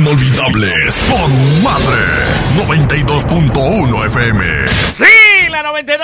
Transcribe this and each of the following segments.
inolvidables con Madre 92.1 FM. ¡Sí! La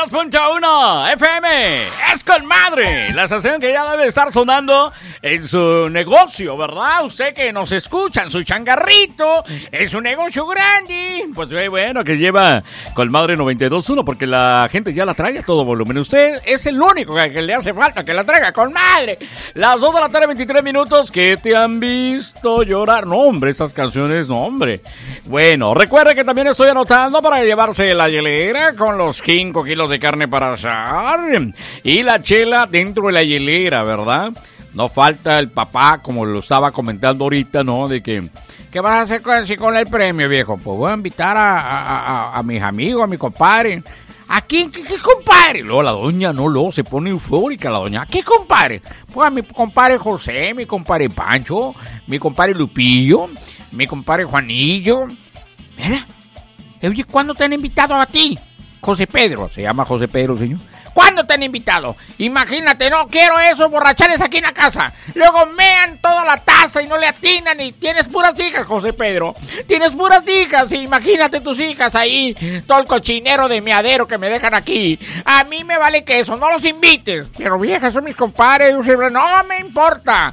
92.1 FM es con Madre. La estación que ya debe estar sonando en su negocio, ¿verdad? Usted que nos escucha en su changarrito, es un negocio grande. Pues bueno, que lleva con Madre 92.1 porque la gente ya la trae a todo volumen. Usted es el único que le hace falta que la traiga con Madre. Las 2 de la tarde, 23 minutos. ¿Qué te han visto llorar? No, hombre, esas canciones, no, hombre. Bueno, recuerde que también estoy anotando para llevarse la hielera con los 5 kilos de carne para asar y la chela dentro de la hielera, ¿verdad? No falta el papá, como lo estaba comentando ahorita, ¿no? De que, ¿qué vas a hacer con el premio, viejo? Pues voy a invitar a mis amigos, a mi compadre. ¿A quién? ¿Qué compadre? Luego la doña se pone eufórica la doña. ¿Qué compadre? Pues a mi compadre José, mi compadre Pancho, mi compadre Lupillo, mi compadre Juanillo. Mira, oye, ¿cuándo te han invitado a ti? José Pedro, se llama José Pedro, señor. ¿Cuándo te han invitado? Imagínate, no quiero esos borrachales aquí en la casa. Luego mean toda la taza y no le atinan y tienes puras hijas, José Pedro. Tienes puras hijas, imagínate tus hijas ahí, todo el cochinero de meadero que me dejan aquí. A mí me vale que eso, no los invites. Pero viejas, son mis compadres, no me importa,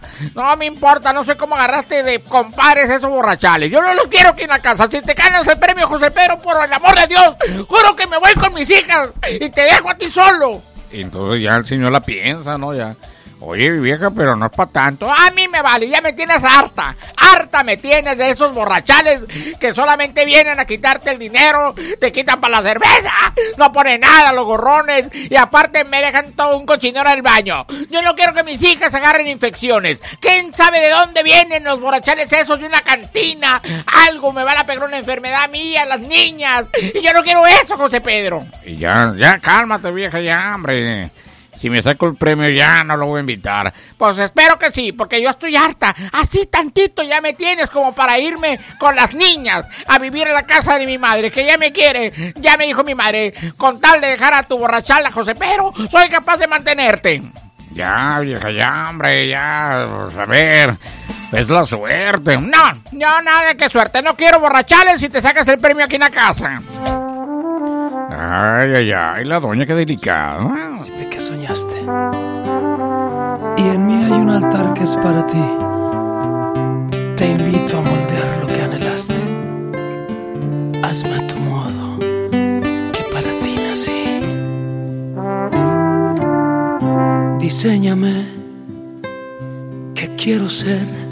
no sé cómo agarraste de compadres esos borrachales. Yo no los quiero aquí en la casa. Si te ganas el premio, José Pedro, por el amor de Dios, juro que me voy con mis hijas y te dejo a ti solo. Entonces ya el señor la piensa, ¿no? Ya, oye, vieja, pero no es para tanto. A mí me vale, ya me tienes harta me tienes de esos borrachales que solamente vienen a quitarte el dinero, te quitan para la cerveza, no ponen nada los gorrones y aparte me dejan todo un cochinero en el baño. Yo no quiero que mis hijas agarren infecciones. ¿Quién sabe de dónde vienen los borrachales esos de una cantina? Algo me van a pegar una enfermedad a mí, a las niñas, y yo no quiero eso, José Pedro. Y ya, cálmate, vieja, ya, hombre. Si me saco el premio ya no lo voy a invitar. Pues espero que sí, porque yo estoy harta. Así tantito ya me tienes como para irme con las niñas a vivir en la casa de mi madre, que ya me quiere. Ya me dijo mi madre, con tal de dejar a tu borrachala, José Pedro, soy capaz de mantenerte. Ya, vieja, ya, hombre, ya. Pues a ver, es la suerte. No, nada de que suerte. No quiero borrachales si te sacas el premio aquí en la casa. Ay, la doña, qué delicada. Dime que soñaste. Y en mí hay un altar que es para ti. Te invito a moldear lo que anhelaste. Hazme a tu modo, que para ti nací. Diséñame, que quiero ser